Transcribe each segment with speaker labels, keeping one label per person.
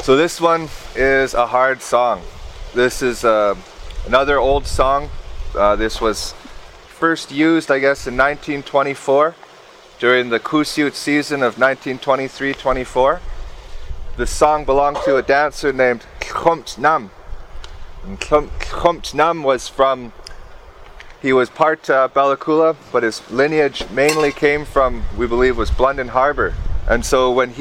Speaker 1: So this one is a hard song. This is another old song. This was first used, I guess, in 1924 during the Kusiut season of 1923-24. The song belonged to a dancer named Khomt Nam. And Khomt Nam was from, he was part Bella Coola, but his lineage mainly came from, we believe, was Blunden Harbor. And so when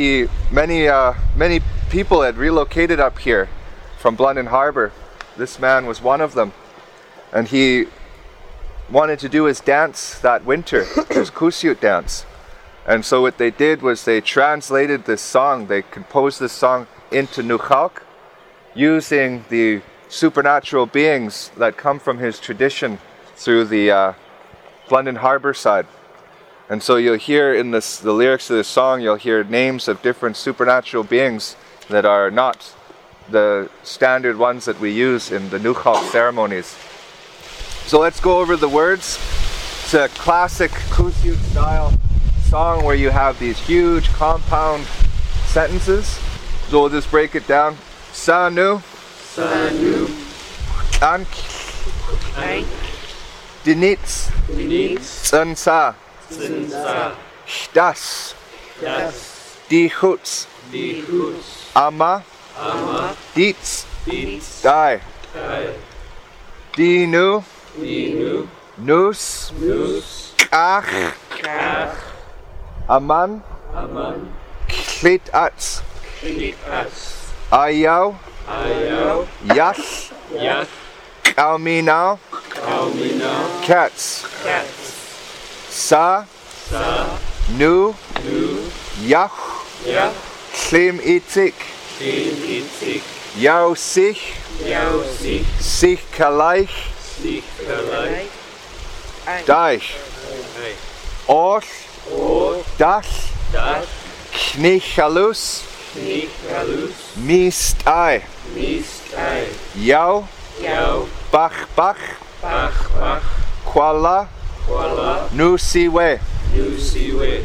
Speaker 1: many people had relocated up here from Blunden Harbor, this man was one of them. And he wanted to do his dance that winter, his Kusiut dance. And so what they did was they translated this song, they composed this song into Nukhalk, using the supernatural beings that come from his tradition through the Blunden Harbor side. And so you'll hear in the lyrics of this song, you'll hear names of different supernatural beings that are not the standard ones that we use in the Nukhalk ceremonies. So let's go over the words. It's a classic Kusiut style song where you have these huge compound sentences. So we'll just break it down. Sanu.
Speaker 2: Sanu.
Speaker 1: Ank.
Speaker 2: Ank.
Speaker 1: Dinitz.
Speaker 2: Dinitz.
Speaker 1: Tsansa.
Speaker 2: Tsansa.
Speaker 1: Das.
Speaker 2: Das.
Speaker 1: Dichuts.
Speaker 2: Dichuts.
Speaker 1: Ama.
Speaker 2: Ama.
Speaker 1: Dietz.
Speaker 2: Dietz.
Speaker 1: Dai.
Speaker 2: Dai.
Speaker 1: Dinu.
Speaker 2: Dinu.
Speaker 1: Nus.
Speaker 2: Nus.
Speaker 1: Kach.
Speaker 2: Kach.
Speaker 1: Aman.
Speaker 2: Aman.
Speaker 1: Klitats.
Speaker 2: Klitats.
Speaker 1: Ayau.
Speaker 2: Ayau.
Speaker 1: Yash.
Speaker 2: Yash.
Speaker 1: Kalminau.
Speaker 2: Kalminau.
Speaker 1: Cats.
Speaker 2: Cats.
Speaker 1: Sa.
Speaker 2: Sa.
Speaker 1: Nu.
Speaker 2: Nu.
Speaker 1: Yach.
Speaker 2: Yach.
Speaker 1: Klim itik.
Speaker 2: Klim itik.
Speaker 1: Yau sich.
Speaker 2: Yau sich.
Speaker 1: Sich kalaich.
Speaker 2: Sich kalaich.
Speaker 1: Daich. Or.
Speaker 2: Or.
Speaker 1: Das.
Speaker 2: Das.
Speaker 1: Knichalus.
Speaker 2: Knichalus.
Speaker 1: Mistai.
Speaker 2: Mistai.
Speaker 1: Yau.
Speaker 2: Yau.
Speaker 1: Bach bach.
Speaker 2: Bach bach.
Speaker 1: Kuala.
Speaker 2: Kuala.
Speaker 1: Nusiwe.
Speaker 2: Nusiwe.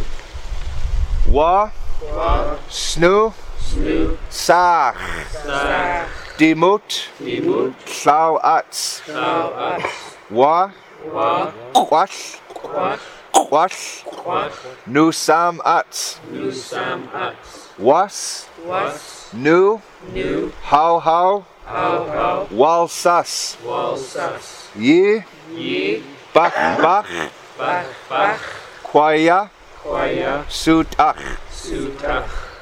Speaker 1: Wa.
Speaker 2: Wa.
Speaker 1: Snu.
Speaker 2: Snu.
Speaker 1: Sach.
Speaker 2: Sach.
Speaker 1: Dimut.
Speaker 2: Dimut.
Speaker 1: Klau ats.
Speaker 2: Klau ats.
Speaker 1: Wa.
Speaker 2: Wa.
Speaker 1: Quash.
Speaker 2: Quash.
Speaker 1: Quash.
Speaker 2: Quash.
Speaker 1: Nusam ats.
Speaker 2: Nusam ats.
Speaker 1: Was.
Speaker 2: Was.
Speaker 1: Nu.
Speaker 2: Nu.
Speaker 1: How how.
Speaker 2: How how.
Speaker 1: Walsas.
Speaker 2: Walsas.
Speaker 1: Ye.
Speaker 2: Ye.
Speaker 1: Bach bach.
Speaker 2: Bach bach.
Speaker 1: Quaya.
Speaker 2: Quaya.
Speaker 1: Sutach.
Speaker 2: Sutach.